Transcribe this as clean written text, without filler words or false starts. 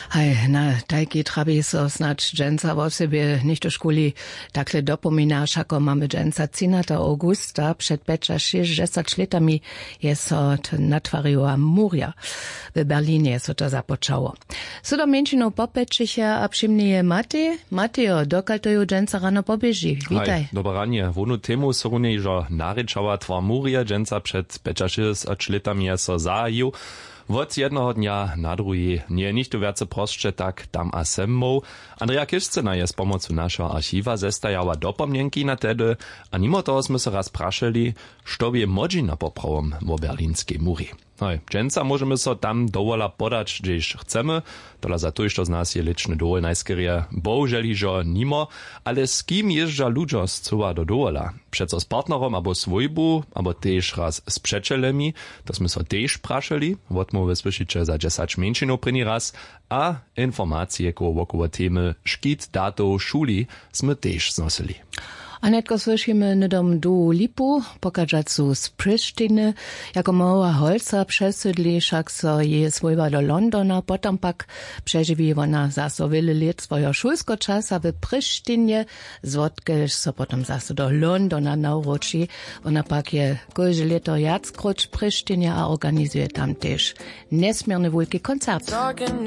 Hej, na tajki trabi so snad dżęca w sobie nicht do szkoli takle dopominasz, ako mamy dżęca 13 augusta przed 60 latami jest so natwariła muria. W Berlinie so to započało. So do mężczyzn popečiche a przymnie Mateo, dokal to ju dżęca rano pobieži. Witaj. Hej, dobre ranie. Wonu temu so runie, że naryczała twa muria dżęca przed 60 latami jest so zajił. Od jednego dnia na drugi nie nichto wiace prostsze tak tam a semmou. Andrea Kiszcena je z pomocą naszego archiwa zestajała dopomnienki na tedy, a mimo toho sme se raz prašeli, što by modžina poprawom o berlinskiej muri. Hej, dżęca możemy so tam dowola podać, gdzieś chcemy, tola za to, što z nas je liczny dowol najskierie, bohužel že nimo, ale z kim jeżdża ludzo zcuwa do dowola? Przeco z partnerom, abo swojbu, abo tež raz z přečelemi, to sme so tež prašeli, odmowy słyszycie za 10 mężczyznów pryni raz, a informacje koło temy szkit datów szuli sme tež znosili. A netko słyszymy nydom du lipu, pokażacu z Prištiny, jako mała holca przesydli, však so je swojba do Londona, potom pak przeżywi ona zaso wiele lat swojego szulskiego czasa w Prištinie, zwodkelž so potom zaso do Londona nauroči, ona pak je koje leto jackroč v Prištinie a organizuje tam też nesmierne wielkie koncerty.